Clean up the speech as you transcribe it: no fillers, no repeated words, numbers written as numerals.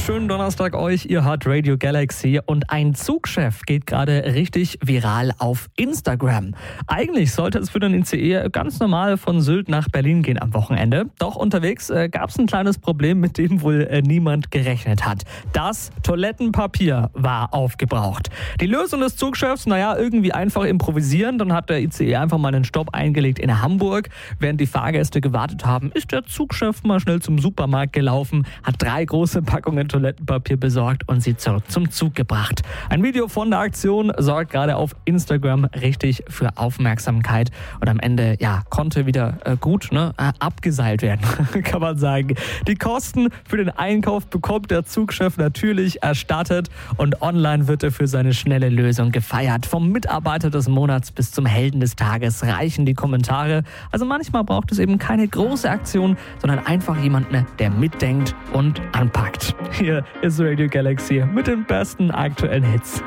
schönen Donnerstag euch. Ihr hört Radio Galaxy und ein Zugchef geht gerade richtig viral auf Instagram. Eigentlich sollte es für den ICE ganz normal von Sylt nach Berlin gehen am Wochenende. Doch unterwegs gab es ein kleines Problem, mit dem wohl niemand gerechnet hat. Das Toilettenpapier war aufgebraucht. Die Lösung des Zugchefs, irgendwie einfach improvisieren. Dann hat der ICE einfach mal einen Stopp eingelegt in Hamburg. Während die Fahrgäste gewartet haben, ist der Zugchef mal schnell zum Supermarkt gelaufen, hat 3 große Packungen Toilettenpapier besorgt und sie zurück zum Zug gebracht. Ein Video von der Aktion sorgt gerade auf Instagram richtig für Aufmerksamkeit und am Ende konnte wieder gut abgeseilt werden, kann man sagen. Die Kosten für den Einkauf bekommt der Zugchef natürlich erstattet und online wird er für seine schnelle Lösung gefeiert. Vom Mitarbeiter des Monats bis zum Helden des Tages reichen die Kommentare. Also manchmal braucht es eben keine große Aktion, sondern einfach jemanden, der mitdenkt und anpackt. Hier ist Radio Galaxy mit den besten aktuellen Hits.